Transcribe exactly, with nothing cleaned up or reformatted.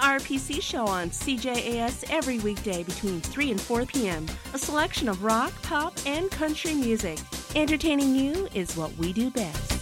R P C Show on C J A S every weekday between three and four p.m. A selection of rock, pop, and country music. Entertaining you is what we do best.